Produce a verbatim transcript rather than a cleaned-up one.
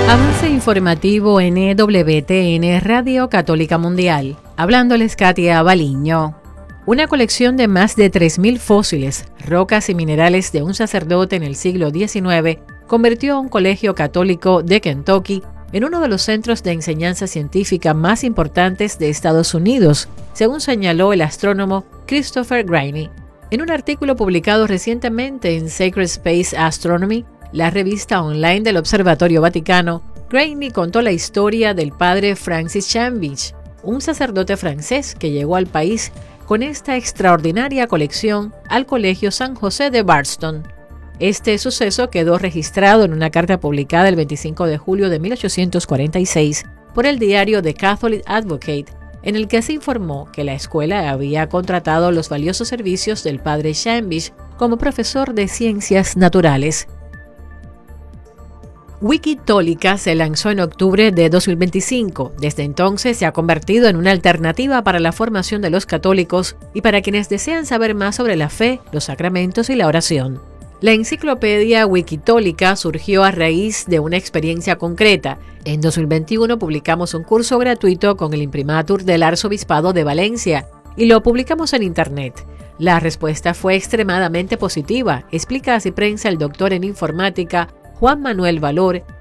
Avance informativo en E W T N Radio Católica Mundial. Hablándoles Katia Baliño. Una colección de más de tres mil fósiles, rocas y minerales de un sacerdote en el siglo diecinueve convirtió a un colegio católico de Kentucky en uno de los centros de enseñanza científica más importantes de Estados Unidos, según señaló el astrónomo Christopher Greaney. En un artículo publicado recientemente en Sacred Space Astronomy, la revista online del Observatorio Vaticano, Greaney contó la historia del padre Francis Chambich, un sacerdote francés que llegó al país con esta extraordinaria colección al Colegio San José de Bardstown. Este suceso quedó registrado en una carta publicada el veinticinco de julio de mil ochocientos cuarenta y seis por el diario The Catholic Advocate, en el que se informó que la escuela había contratado los valiosos servicios del padre Chambich como profesor de ciencias naturales. Wikitólica se lanzó en octubre de dos mil veinticinco. Desde entonces se ha convertido en una alternativa para la formación de los católicos y para quienes desean saber más sobre la fe, los sacramentos y la oración. La enciclopedia Wikitólica surgió a raíz de una experiencia concreta. En dos mil veintiuno publicamos un curso gratuito con el imprimatur del Arzobispado de Valencia y lo publicamos en Internet. La respuesta fue extremadamente positiva, explica a Ciprensa el doctor en informática Juan Manuel Valor,